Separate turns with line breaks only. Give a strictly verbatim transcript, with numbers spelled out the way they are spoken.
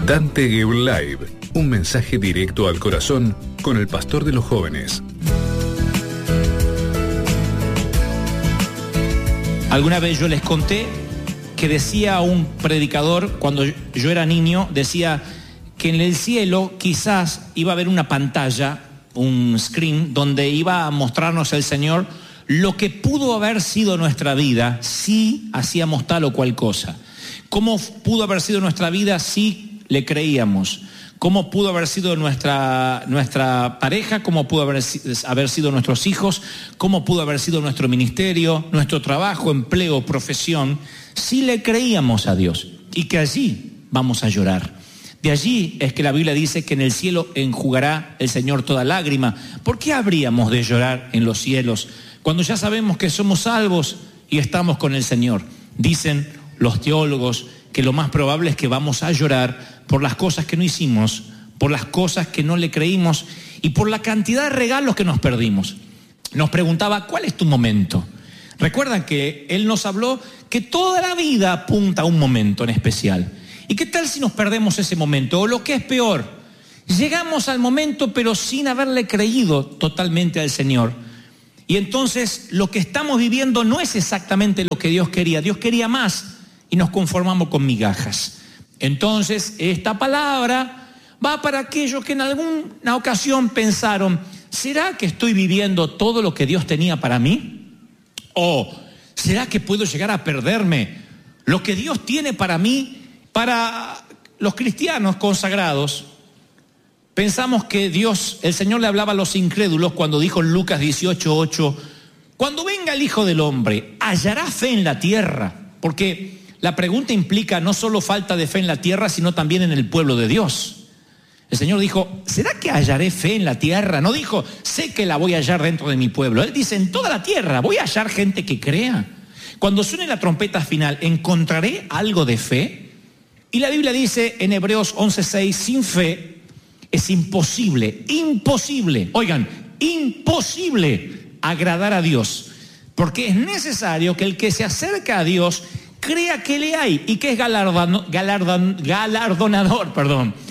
Dante Gebel Live, un mensaje directo al corazón con el pastor de los jóvenes.
Alguna vez yo les conté que decía un predicador, cuando yo era niño, decía que en el cielo quizás iba a haber una pantalla, un screen, donde iba a mostrarnos el Señor lo que pudo haber sido nuestra vida si hacíamos tal o cual cosa. Cómo pudo haber sido nuestra vida si le creíamos. Cómo pudo haber sido nuestra, nuestra pareja, cómo pudo haber, haber sido nuestros hijos, cómo pudo haber sido nuestro ministerio, nuestro trabajo, empleo, profesión, si le creíamos a Dios. Y que allí vamos a llorar. De allí es que la Biblia dice que en el cielo enjugará el Señor toda lágrima. ¿Por qué habríamos de llorar en los cielos cuando ya sabemos que somos salvos y estamos con el Señor? Dicen los teólogos que lo más probable es que vamos a llorar por las cosas que no hicimos, por las cosas que no le creímos y por la cantidad de regalos que nos perdimos. Nos preguntaba, ¿cuál es tu momento? Recuerdan que él nos habló que toda la vida apunta a un momento en especial. ¿Y qué tal si nos perdemos ese momento? O lo que es peor, llegamos al momento pero sin haberle creído totalmente al Señor. Y entonces lo que estamos viviendo no es exactamente lo que Dios quería. Dios quería más y nos conformamos con migajas. Entonces esta palabra va para aquellos que en alguna ocasión pensaron, ¿será que estoy viviendo todo lo que Dios tenía para mí? ¿O será que puedo llegar a perderme lo que Dios tiene para mí? Para los cristianos consagrados, pensamos que Dios, el Señor le hablaba a los incrédulos cuando dijo en Lucas dieciocho ocho, cuando venga el Hijo del Hombre, ¿hallará fe en la tierra? Porque la pregunta implica no solo falta de fe en la tierra, sino también en el pueblo de Dios. El Señor dijo, ¿será que hallaré fe en la tierra? No dijo, sé que la voy a hallar dentro de mi pueblo. Él dice, en toda la tierra, voy a hallar gente que crea. Cuando suene la trompeta final, ¿encontraré algo de fe? Y la Biblia dice en Hebreos once seis, sin fe es imposible, imposible, oigan, imposible agradar a Dios. Porque es necesario que el que se acerca a Dios crea que le hay y que es galardon, galardon, galardonador, perdón,